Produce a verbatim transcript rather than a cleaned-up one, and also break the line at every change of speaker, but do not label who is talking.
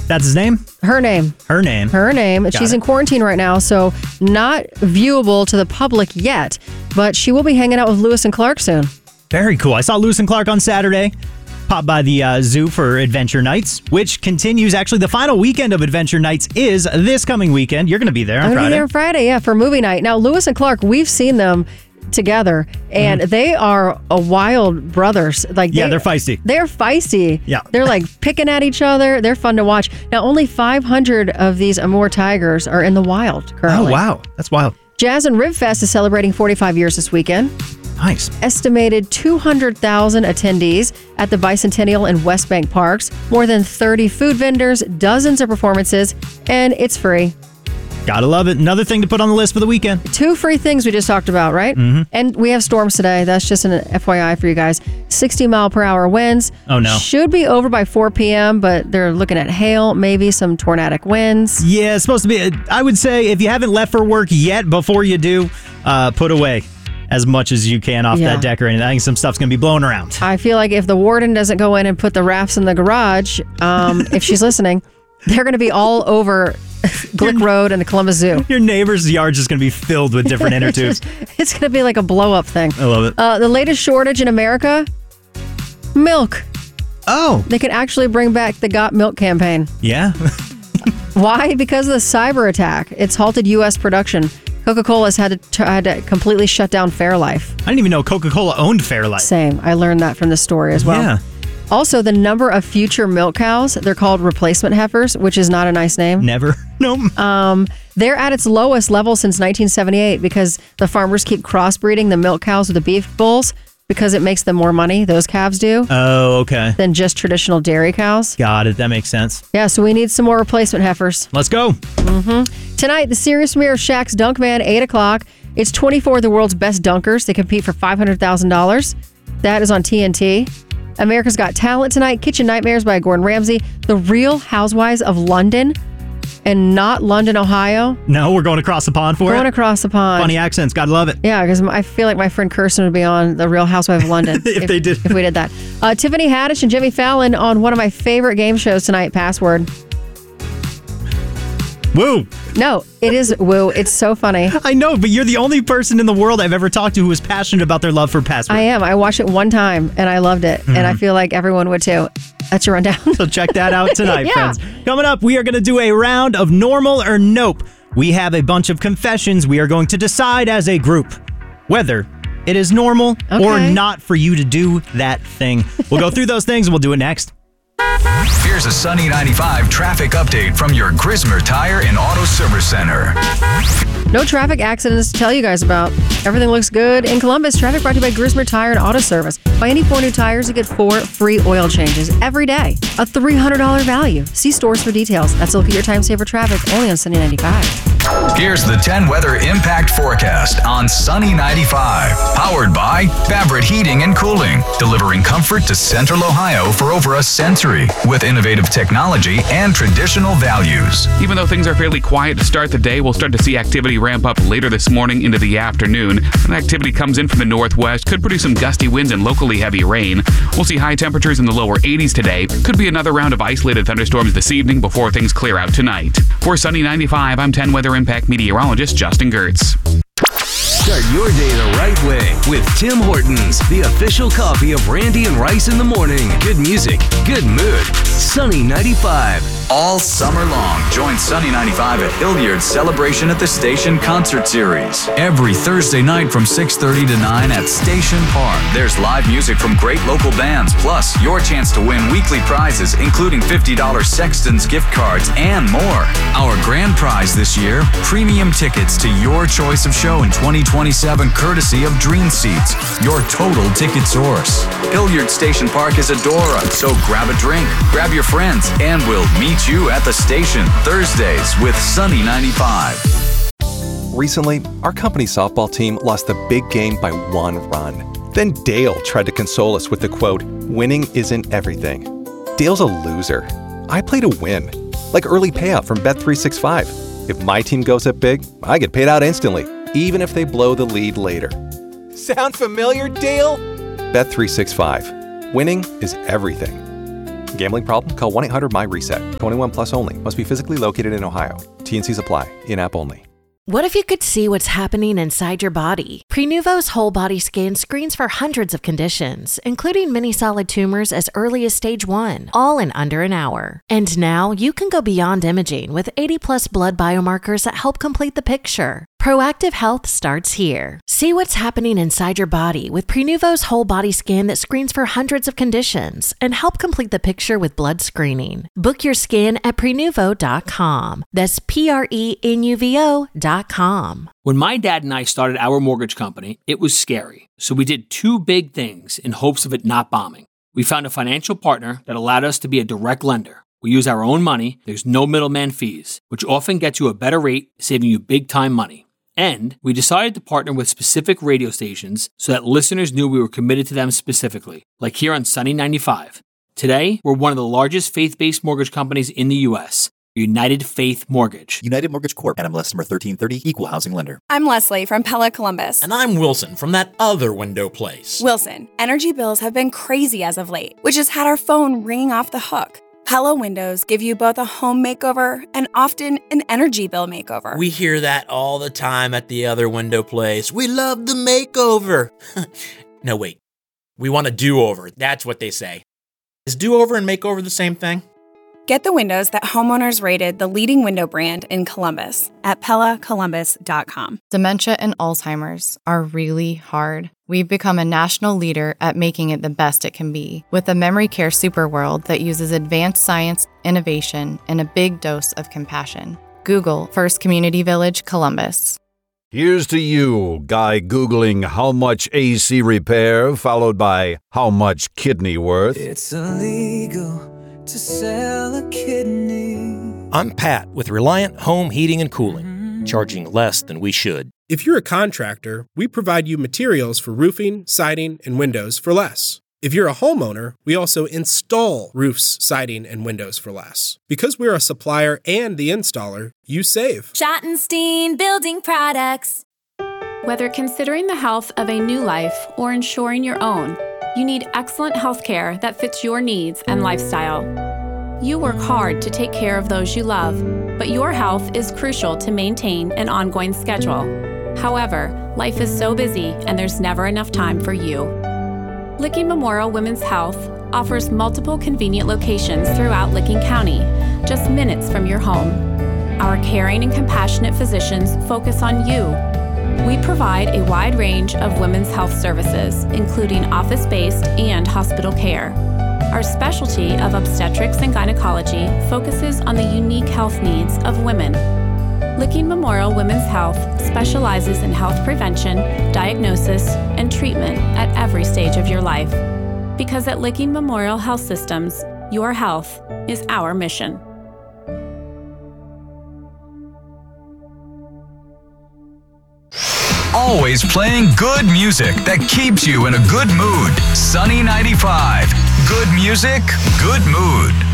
That's his name?
Her name.
Her name.
Her name.
Got
She's
it.
in quarantine right now, so not viewable to the public yet, but she will be hanging out with Lewis and Clark soon.
Very cool. I saw Lewis and Clark on Saturday. Popped by the uh, zoo for Adventure Nights, which continues. Actually, the final weekend of Adventure Nights is this coming weekend. You're going to be there on
I'm gonna
Friday.
be there on Friday, yeah, for movie night. Now, Lewis and Clark, we've seen them together, and
Mm-hmm.
they are a wild brothers. Like
Yeah,
they,
they're feisty.
They're feisty.
Yeah.
They're like picking at each other. They're fun to watch. Now, only five hundred of these Amur tigers are in the wild currently.
Oh, wow. That's wild.
Jazz and Rib Fest is celebrating forty-five years this weekend.
Nice.
Estimated two hundred thousand attendees at the Bicentennial and West Bank Parks. More than thirty food vendors, dozens of performances, and it's free.
Gotta love it. Another thing to put on the list for the weekend.
Two free things we just talked about, right?
Mm-hmm.
And we have storms today. That's just an F Y I for you guys. sixty mile per hour winds.
Oh, no.
Should be over by four p.m., but they're looking at hail, maybe some tornadic winds.
Yeah, it's supposed to be. I would say if you haven't left for work yet, before you do, uh, put away as much as you can off
Yeah.
that deck or anything. I think some stuff's going to be blowing around.
I feel like if the warden doesn't go in and put the rafts in the garage, um, if she's listening, they're going to be all over Glick Road and the Columbus Zoo.
Your neighbor's yard's just going to be filled with different inner tubes.
It's going to be like a blow-up thing.
I love it.
Uh, the latest shortage in America, milk.
Oh.
They can actually bring back the Got Milk campaign.
Yeah.
Why? Because of the cyber attack. It's halted U S production. Coca-Cola has had to, had to completely shut down Fairlife.
I didn't even know Coca-Cola owned Fairlife.
Same. I learned that from the story as well.
Yeah.
Also, the number of future milk cows, they're called replacement heifers, which is not a nice name.
Never. No.
Um, they're at its lowest level since nineteen seventy-eight because the farmers keep crossbreeding the milk cows with the beef bulls because it makes them more money, those calves do,
Oh, okay.
than just traditional dairy cows.
Got it. That makes sense.
Yeah, so we need some more replacement heifers.
Let's go.
Tonight, the series premiere of Shaq's Dunk Man, eight o'clock. It's twenty-four of the world's best dunkers. They compete for five hundred thousand dollars. That is on T N T. America's Got Talent tonight. Kitchen Nightmares by Gordon Ramsay. The Real Housewives of London and not London, Ohio.
No, we're going across the pond for
Going
it.
across the pond.
Funny accents. Gotta love it.
Yeah, because I feel like my friend Kirsten would be on The Real Housewife of London.
If they did.
If we did that. Uh, Tiffany Haddish and Jimmy Fallon on one of my favorite game shows tonight, Password.
Woo.
No, it is woo. It's so funny.
I know, but you're the only person in the world I've ever talked to who is passionate about their love for Password.
I am. I watched it one time and I loved it. And I feel like everyone would too. That's your rundown.
So check that out tonight,
Yeah.
friends. Coming up, we are going to do a round of normal or nope. We have a bunch of confessions. We are going to decide as a group whether it is normal or
Okay.
not for you to do that thing. We'll go through those things and we'll do it next.
Here's a Sunny ninety-five traffic update from your Grismer Tire and Auto Service Center.
No traffic accidents to tell you guys about. Everything looks good in Columbus. Traffic brought to you by Grismer Tire and Auto Service. Buy any four new tires, you get four free oil changes every day. A three hundred dollars value. See stores for details. That's a look at your time saver traffic only on Sunny ninety-five.
Here's the ten weather impact forecast on Sunny ninety-five. Powered by Fabric Heating and Cooling, delivering comfort to Central Ohio for over a century with innovative technology and traditional values.
Even though things are fairly quiet to start the day, we'll start to see activity ramp up later this morning into the afternoon. And activity comes in from the northwest, could produce some gusty winds and locally heavy rain. We'll see high temperatures in the lower eighties today. Could be another round of isolated thunderstorms this evening before things clear out tonight. For Sunny ninety-five, I'm ten Weather Impact meteorologist Justin Gertz.
Start your day the right way with Tim Hortons, the official coffee of Randy and Rice in the morning. Good music, good mood. Sunny ninety-five.
All summer long, join Sunny ninety-five at Hilliard's Celebration at the Station Concert Series. Every Thursday night from six thirty to nine at Station Park. There's live music from great local bands, plus your chance to win weekly prizes, including fifty dollars Sexton's gift cards and more. Our grand prize this year, premium tickets to your choice of show in twenty twenty-seven, courtesy of Dream Seats, your total ticket source. Hilliard Station Park is Adora, so grab a drink, grab your friends, and we'll meet you at the station Thursdays with Sunny ninety-five.
Recently, our company softball team lost the big game by one run. Then Dale tried to console us with the quote, "Winning isn't everything." Dale's a loser. I play to win, like early payout from Bet three sixty-five. If my team goes up big, I get paid out instantly, even if they blow the lead later. Sound familiar, Dale? Bet three sixty-five. Winning is everything. Gambling problem? Call one eight hundred my reset. twenty-one plus only. Must be physically located in Ohio. T and Cs apply. In-app only.
What if you could see what's happening inside your body? Prenuvo's whole body scan screens for hundreds of conditions, including many solid tumors as early as stage one, all in under an hour. And now you can go beyond imaging with eighty plus blood biomarkers that help complete the picture. Proactive health starts here. See what's happening inside your body with Prenuvo's whole body scan that screens for hundreds of conditions and help complete the picture with blood screening. Book your scan at prenuvo dot com. That's P R E N U V O dot com.
When my dad and I started our mortgage company, it was scary. So we did two big things in hopes of it not bombing. We found a financial partner that allowed us to be a direct lender. We use our own money, there's no middleman fees, which often gets you a better rate, saving you big time money. And we decided to partner with specific radio stations so that listeners knew we were committed to them specifically, like here on Sunny ninety-five. Today, we're one of the largest faith-based mortgage companies in the U S, United Faith Mortgage.
United Mortgage Corp. N M L S number thirteen thirty, Equal Housing Lender.
I'm Leslie from Pella Columbus.
And I'm Wilson from that other window place.
Wilson, energy bills have been crazy as of late, which has had our phone ringing off the hook. Pella Windows give you both a home makeover and often an energy bill makeover.
We hear that all the time at the other window place. We love the makeover. No, wait. We want a do-over. That's what they say. Is do-over and makeover the same thing?
Get the windows that homeowners rated the leading window brand in Columbus at pella columbus dot com.
Dementia and Alzheimer's are really hard. We've become a national leader at making it the best it can be with a memory care superworld that uses advanced science, innovation, and a big dose of compassion. Google First Community Village, Columbus.
Here's to you, guy Googling how much A C repair, followed by how much kidney worth.
It's illegal to sell a kidney.
I'm Pat with Reliant Home Heating and Cooling, charging less than we should.
If you're a contractor, we provide you materials for roofing, siding, and windows for less. If you're a homeowner, we also install roofs, siding, and windows for less. Because we're a supplier and the installer, you save.
Schottenstein Building Products.
Whether considering the health of a new life or ensuring your own, you need excellent health care that fits your needs and lifestyle. You work hard to take care of those you love, but your health is crucial to maintain an ongoing schedule. However, life is so busy and there's never enough time for you. Licking Memorial Women's Health offers multiple convenient locations throughout Licking County, just minutes from your home. Our caring and compassionate physicians focus on you. We provide a wide range of women's health services, including office-based and hospital care. Our specialty of obstetrics and gynecology focuses on the unique health needs of women. Licking Memorial Women's Health specializes in health prevention, diagnosis, and treatment at every stage of your life. Because at Licking Memorial Health Systems, your health is our mission.
Always playing good music that keeps you in a good mood. Sunny ninety-five. Good music, good mood.